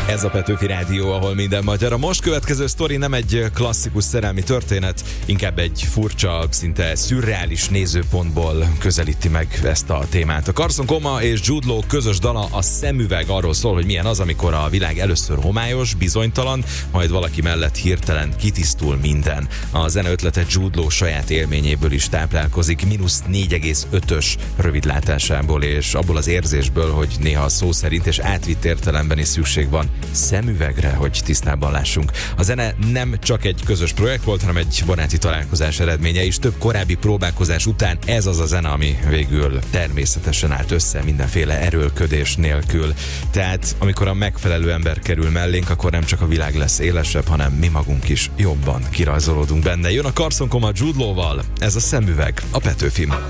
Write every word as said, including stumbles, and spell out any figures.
Ez a Petőfi Rádió, ahol minden magyar. A most következő sztori nem egy klasszikus szerelmi történet, inkább egy furcsa, szinte szürreális nézőpontból közelíti meg ezt a témát. A Carson Coma és Jude Law közös dala, a Szemüveg, arról szól, hogy milyen az, amikor a világ először homályos, bizonytalan, majd valaki mellett hirtelen kitisztul minden. A zene ötlete Jude Law saját élményéből is táplálkozik, mínusz négy egész ötös rövidlátásából, és abból az érzésből, hogy néha a szó szerint és átvitt értelemben is szükség van szemüvegre, hogy tisztában lássunk. A zene nem csak egy közös projekt volt, hanem egy baráti találkozás eredménye is. Több korábbi próbálkozás után ez az a zene, ami végül természetesen állt össze mindenféle erőlködés nélkül. Tehát amikor a megfelelő ember kerül mellénk, akkor nem csak a világ lesz élesebb, hanem mi magunk is jobban kirajzolódunk benne. Jön a Carson Coma Jude Law-val, ez a Szemüveg, a Petőfin.